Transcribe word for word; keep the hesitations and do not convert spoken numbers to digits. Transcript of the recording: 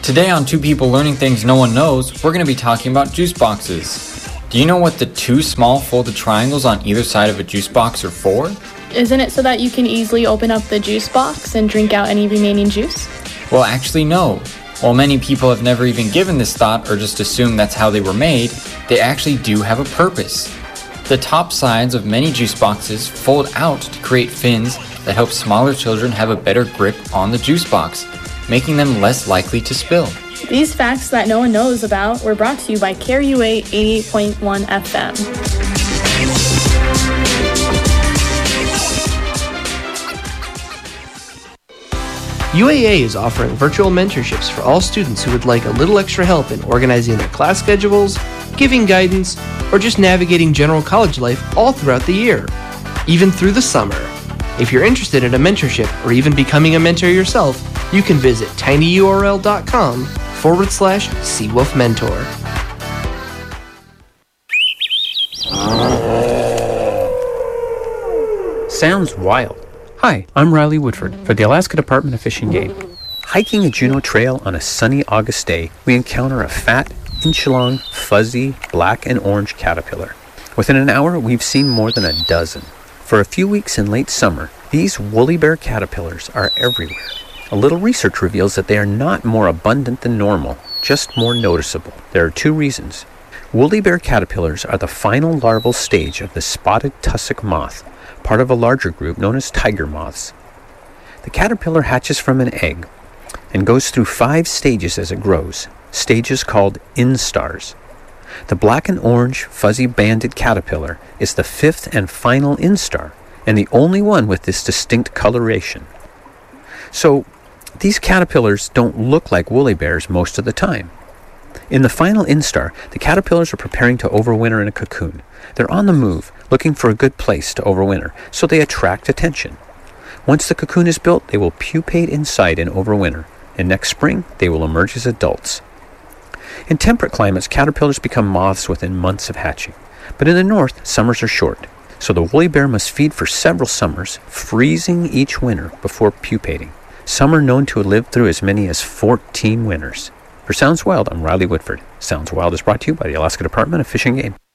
Today on Two People Learning Things No One Knows, we're going to be talking about juice boxes. Do you know what the two small folded triangles on either side of a juice box are for? Isn't it so that you can easily open up the juice box and drink out any remaining juice? Well, actually no. While many people have never even given this thought or just assumed that's how they were made, they actually do have a purpose. The top sides of many juice boxes fold out to create fins that help smaller children have a better grip on the juice box, making them less likely to spill. These facts that no one knows about were brought to you by K R U A eighty point one F M. U A A is offering virtual mentorships for all students who would like a little extra help in organizing their class schedules, giving guidance, or just navigating general college life all throughout the year, even through the summer. If you're interested in a mentorship or even becoming a mentor yourself, you can visit tinyurl.com forward slash Seawolf Mentor. Sounds wild. Hi, I'm Riley Woodford for the Alaska Department of Fish and Game. Hiking a Juneau Trail on a sunny August day, we encounter a fat, inch-long, fuzzy, black and orange caterpillar. Within an hour, we've seen more than a dozen. For a few weeks in late summer, these woolly bear caterpillars are everywhere. A little research reveals that they are not more abundant than normal, just more noticeable. There are two reasons. Woolly bear caterpillars are the final larval stage of the spotted tussock moth, part of a larger group known as tiger moths. The caterpillar hatches from an egg and goes through five stages as it grows, stages called instars. The black and orange fuzzy banded caterpillar is the fifth and final instar, and the only one with this distinct coloration. So, these caterpillars don't look like woolly bears most of the time. In the final instar, the caterpillars are preparing to overwinter in a cocoon. They're on the move, looking for a good place to overwinter, so they attract attention. Once the cocoon is built, they will pupate inside and overwinter, and next spring, they will emerge as adults. In temperate climates, caterpillars become moths within months of hatching. But in the north, summers are short, so the woolly bear must feed for several summers, freezing each winter before pupating. Some are known to have lived through as many as fourteen winters. For Sounds Wild, I'm Riley Woodford. Sounds Wild is brought to you by the Alaska Department of Fish and Game.